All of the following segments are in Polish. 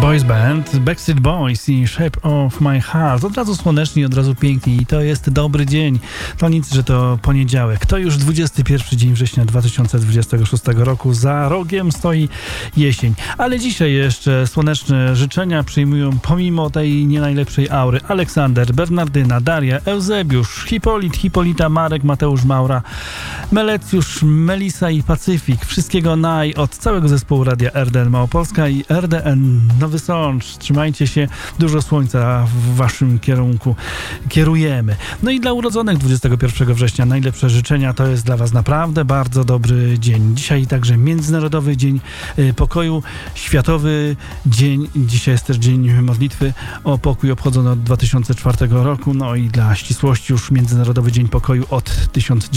Boys Band, Backstreet Boys i Shape of My Heart. Od razu słonecznie, od razu pięknie i to jest dobry dzień. To nic, że to poniedziałek. To już 21 dzień września 2026 roku. Za rogiem stoi jesień. Ale dzisiaj jeszcze słoneczne życzenia przyjmują pomimo tej nie najlepszej aury Aleksander, Bernardyna, Daria, Eusebiusz, Hipolita, Marek, Mateusz, Maura, Melecjusz, Melisa i Pacyfik. Wszystkiego od całego zespołu Radia RDN Małopolska i RDN Nowy Sącz. Trzymajcie się, dużo słońca w waszym kierunku kierujemy. No i dla urodzonych 21 września najlepsze życzenia. To jest dla was naprawdę bardzo dobry dzień. Dzisiaj także Międzynarodowy Dzień Pokoju, Światowy Dzień, dzisiaj jest też Dzień Modlitwy o Pokój obchodzony od 2004 roku. No i dla ścisłości już Międzynarodowy Dzień Pokoju od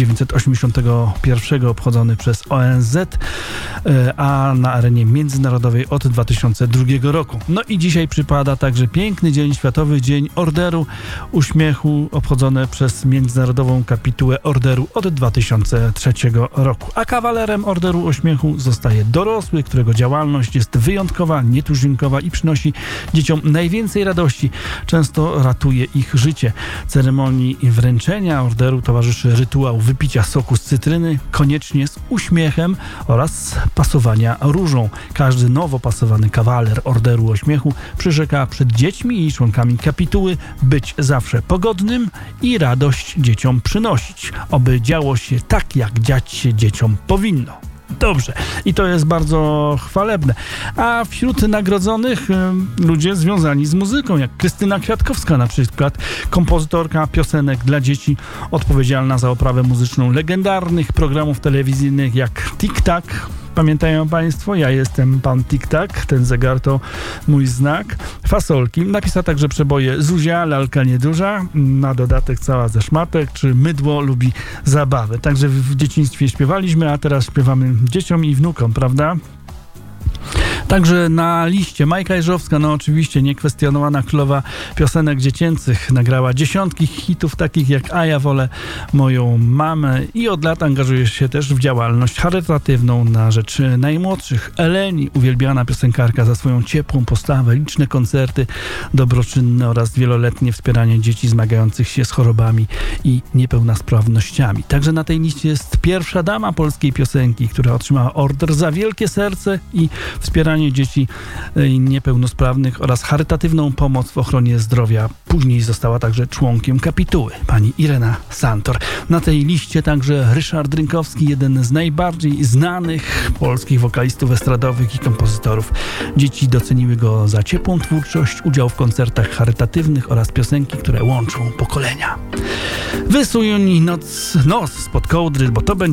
1981 obchodzony przez ONZ, a na arenie międzynarodowej od 2002 roku. No i dzisiaj przypada także piękny dzień, Światowy Dzień Orderu Uśmiechu, obchodzony przez Międzynarodową Kapitułę Orderu od 2003 roku. A kawalerem Orderu Uśmiechu zostaje dorosły, którego działalność jest wyjątkowa, nietuzinkowa i przynosi dzieciom najwięcej radości. Często ratuje ich życie. Ceremonii wręczenia orderu towarzyszy rytuał wypicia soku z cytryny, koniecznie z uśmiechem oraz pasowania różą. Każdy nowo pasowany kawaler Orderu Uśmiechu przyrzeka przed dziećmi i członkami kapituły być zawsze pogodnym i radość dzieciom przynosić. Oby działo się tak, jak dziać się dzieciom powinno. Dobrze. I to jest bardzo chwalebne. A wśród nagrodzonych ludzie związani z muzyką, jak Krystyna Kwiatkowska na przykład, kompozytorka piosenek dla dzieci, odpowiedzialna za oprawę muzyczną legendarnych programów telewizyjnych jak Tik Tak. Pamiętają Państwo? Ja jestem pan Tik Tak, ten zegar to mój znak. Fasolki. Napisała także przeboje Zuzia, Lalka Nieduża, na dodatek Cała ze szmatek, czy Mydło lubi zabawę. Także w dzieciństwie śpiewaliśmy, a teraz śpiewamy dzieciom i wnukom, prawda? Także na liście Majka Jeżowska, no oczywiście niekwestionowana królowa piosenek dziecięcych, nagrała dziesiątki hitów takich jak A ja wolę moją mamę i od lat angażuje się też w działalność charytatywną na rzecz najmłodszych. Eleni, uwielbiana piosenkarka za swoją ciepłą postawę, liczne koncerty dobroczynne oraz wieloletnie wspieranie dzieci zmagających się z chorobami i niepełnosprawnościami. Także na tej liście jest pierwsza dama polskiej piosenki, która otrzymała order za wielkie serce i wspieranie dzieci niepełnosprawnych oraz charytatywną pomoc w ochronie zdrowia. Później została także członkiem kapituły, pani Irena Santor. Na tej liście także Ryszard Rynkowski, jeden z najbardziej znanych polskich wokalistów estradowych i kompozytorów. Dzieci doceniły go za ciepłą twórczość, udział w koncertach charytatywnych oraz piosenki, które łączą pokolenia. Wysuń noc spod kołdry, bo to będzie